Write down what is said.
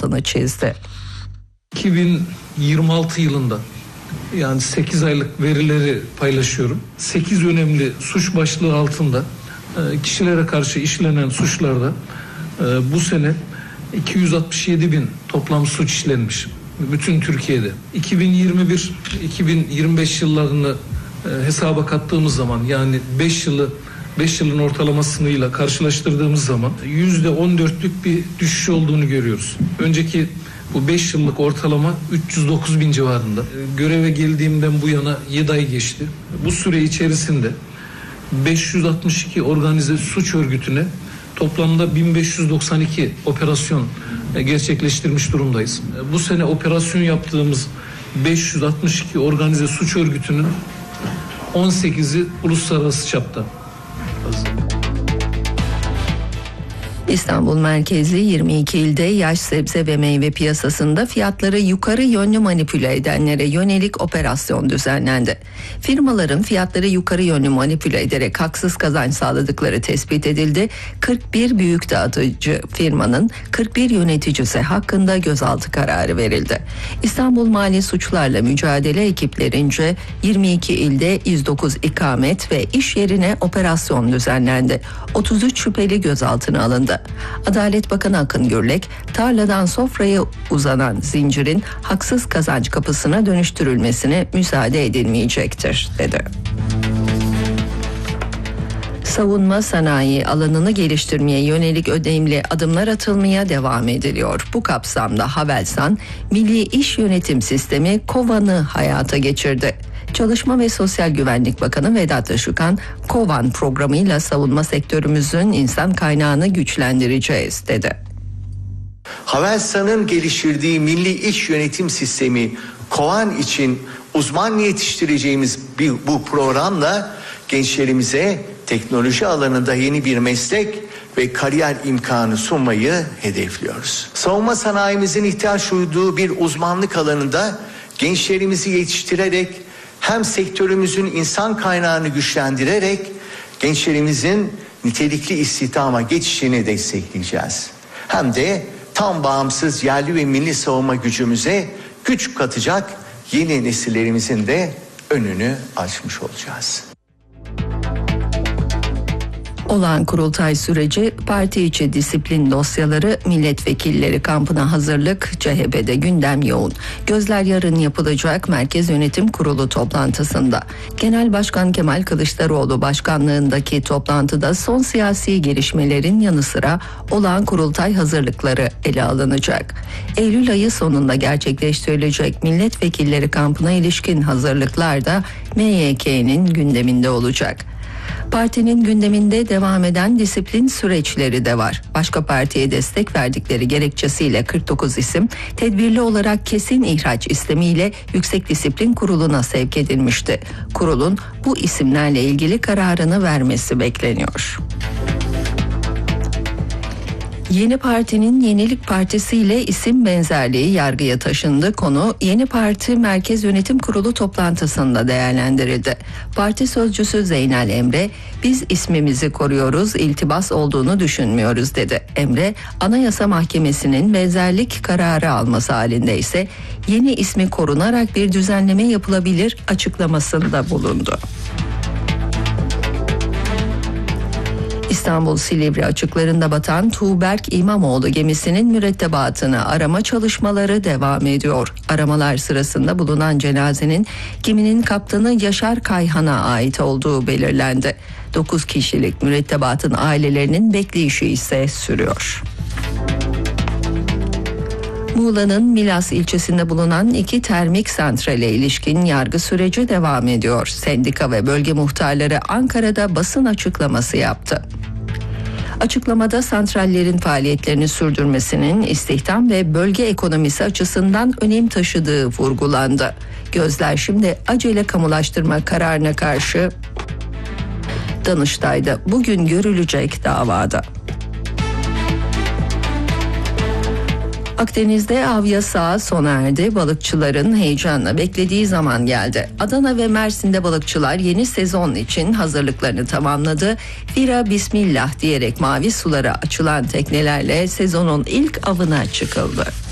altını çizdi. 2026 yılında, yani 8 aylık verileri paylaşıyorum. 8 önemli suç başlığı altında kişilere karşı işlenen suçlarda bu sene 267 bin toplam suç işlenmiş. Bütün Türkiye'de. 2021-2025 yıllarını hesaba kattığımız zaman, yani 5 yılın ortalamasıyla karşılaştırdığımız zaman %14'lük bir düşüş olduğunu görüyoruz. Önceki bu 5 yıllık ortalama 309 bin civarında. Göreve geldiğimden bu yana 7 ay geçti. Bu süre içerisinde 562 organize suç örgütüne toplamda 1592 operasyon gerçekleştirmiş durumdayız. Bu sene operasyon yaptığımız 562 organize suç örgütünün 18'i uluslararası çapta. İstanbul merkezli 22 ilde yaş sebze ve meyve piyasasında fiyatları yukarı yönlü manipüle edenlere yönelik operasyon düzenlendi. Firmaların fiyatları yukarı yönlü manipüle ederek haksız kazanç sağladıkları tespit edildi. 41 büyük dağıtıcı firmanın 41 yöneticisi hakkında gözaltı kararı verildi. İstanbul Mali Suçlarla Mücadele ekiplerince 22 ilde 109 ikamet ve iş yerine operasyon düzenlendi. 33 şüpheli gözaltına alındı. Adalet Bakanı Akın Gürlek, tarladan sofraya uzanan zincirin haksız kazanç kapısına dönüştürülmesine müsaade edilmeyecektir, dedi. Savunma sanayi alanını geliştirmeye yönelik önemli adımlar atılmaya devam ediliyor. Bu kapsamda Havelsan, Milli İş Yönetim Sistemi KOVAN'ı hayata geçirdi. Çalışma ve Sosyal Güvenlik Bakanı Vedat Işıkhan, KOVAN programıyla savunma sektörümüzün insan kaynağını güçlendireceğiz, dedi. Havelsan'ın geliştirdiği Milli İş Yönetim Sistemi KOVAN için uzman yetiştireceğimiz bu programla gençlerimize teknoloji alanında yeni bir meslek ve kariyer imkanı sunmayı hedefliyoruz. Savunma sanayimizin ihtiyaç duyduğu bir uzmanlık alanında gençlerimizi yetiştirerek hem sektörümüzün insan kaynağını güçlendirerek gençlerimizin nitelikli istihdama geçişini destekleyeceğiz. Hem de tam bağımsız yerli ve milli savunma gücümüze güç katacak yeni nesillerimizin de önünü açmış olacağız. Olağan kurultay süreci, parti içi disiplin dosyaları, milletvekilleri kampına hazırlık, CHP'de gündem yoğun. Gözler yarın yapılacak Merkez Yönetim Kurulu toplantısında. Genel Başkan Kemal Kılıçdaroğlu başkanlığındaki toplantıda son siyasi gelişmelerin yanı sıra olağan kurultay hazırlıkları ele alınacak. Eylül ayı sonunda gerçekleştirilecek milletvekilleri kampına ilişkin hazırlıklar da MYK'nin gündeminde olacak. Partinin gündeminde devam eden disiplin süreçleri de var. Başka partiye destek verdikleri gerekçesiyle 49 isim tedbirli olarak kesin ihraç istemiyle Yüksek Disiplin Kurulu'na sevk edilmişti. Kurulun bu isimlerle ilgili kararını vermesi bekleniyor. Yeni Parti'nin Yenilik Partisi ile isim benzerliği yargıya taşındı. Konu Yeni Parti Merkez Yönetim Kurulu toplantısında değerlendirildi. Parti sözcüsü Zeynel Emre, "Biz ismimizi koruyoruz, iltibas olduğunu düşünmüyoruz," dedi. Emre, Anayasa Mahkemesi'nin benzerlik kararı alması halinde ise yeni ismi korunarak bir düzenleme yapılabilir açıklamasında bulundu. İstanbul Silivri açıklarında batan Tuğberk İmamoğlu gemisinin mürettebatını arama çalışmaları devam ediyor. Aramalar sırasında bulunan cenazenin geminin kaptanı Yaşar Kayhan'a ait olduğu belirlendi. 9 kişilik mürettebatın ailelerinin bekleyişi ise sürüyor. Muğla'nın Milas ilçesinde bulunan 2 termik santrale ilişkin yargı süreci devam ediyor. Sendika ve bölge muhtarları Ankara'da basın açıklaması yaptı. Açıklamada santrallerin faaliyetlerini sürdürmesinin istihdam ve bölge ekonomisi açısından önem taşıdığı vurgulandı. Gözler şimdi acele kamulaştırma kararına karşı Danıştay'da bugün görülecek davada. Akdeniz'de av yasağı sona erdi. Balıkçıların heyecanla beklediği zaman geldi. Adana ve Mersin'de balıkçılar yeni sezon için hazırlıklarını tamamladı. Bira bismillah diyerek mavi sulara açılan teknelerle sezonun ilk avına çıkıldı.